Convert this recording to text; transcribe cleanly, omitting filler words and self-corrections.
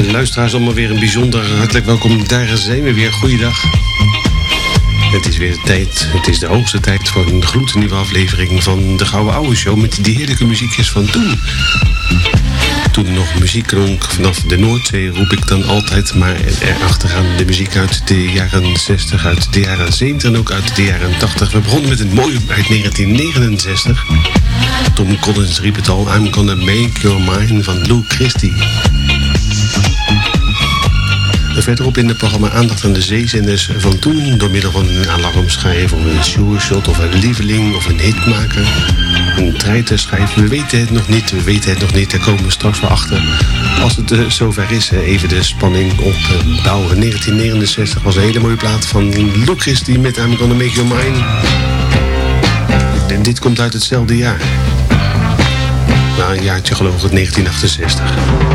Luisteraars, allemaal weer een bijzonder hartelijk welkom. Daar zijn we weer. Goeiedag. Het is weer tijd. Het is de hoogste tijd voor een gloednieuwe aflevering van de Gouden Ouwe Show met die heerlijke muziekjes van toen. Toen er nog muziek klonk vanaf de Noordzee, roep ik dan altijd, maar erachteraan de muziek uit de jaren 60, uit de jaren 70 en ook uit de jaren 80. We begonnen met een mooie uit 1969. Tom Collins riep het al, I'm Gonna Make Your Mine van Lou Christie. Verderop in het programma aandacht aan de zeezenders van toen, door middel van een alarmschijf of een sure-shot of een lieveling of een hitmaker. Een treiterschijf, we weten het nog niet, daar komen we straks wel achter. Als het zover is, even de spanning opbouwen. 1969 was een hele mooie plaat van Lou Christie met I'm Gonna Make Your Mine. En dit komt uit hetzelfde jaar. Nou, een jaartje geloof ik, 1968.